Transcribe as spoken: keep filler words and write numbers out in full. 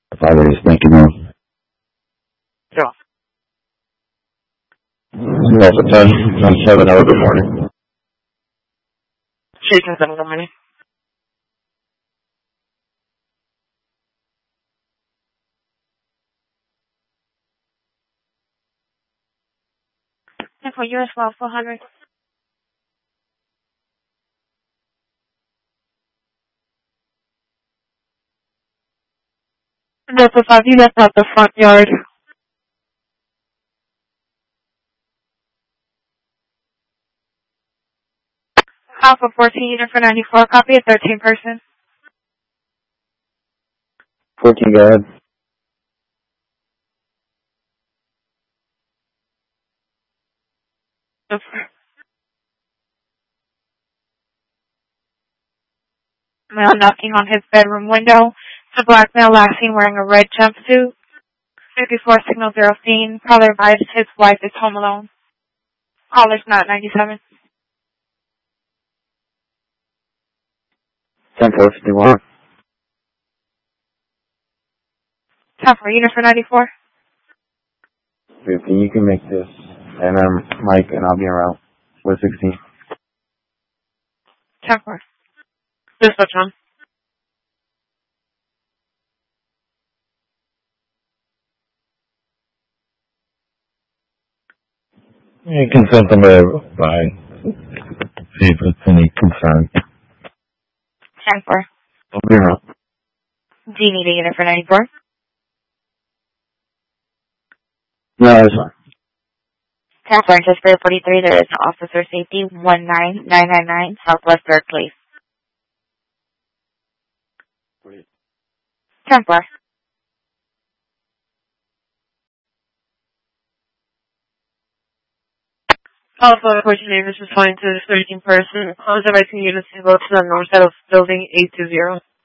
Five days, thank you, ma'am. Yeah. Alpha ten, ten seven, hour, good morning. Shaking seven, good morning. And for you as well, four hundred. Delta five, you left out the front yard. Alpha fourteen, unit for ninety-four, copy a thirteen person. fourteen, go ahead. Male knocking on his bedroom window. The black male last seen wearing a red jumpsuit. fifty-four signal zero scene. Caller advised his wife is home alone. Caller's not ninety-seven. ten four fifty-one. Time for unit for ninety-four. fifteen, you can make this. And I'm Mike, and I'll be around with sixteen. Time for. Dispatch on. You can send somebody by. See if it's any concern. Time for. I'll be around. Do you need a unit for ninety-four? No, that's fine. Time for Anticipated forty-three. There is an officer safety one nine nine nine nine Southwest third Place. Time for. Alpha fourteen, name is responding to this thirteen person. Close the right units to go to the north side of building eight two zero.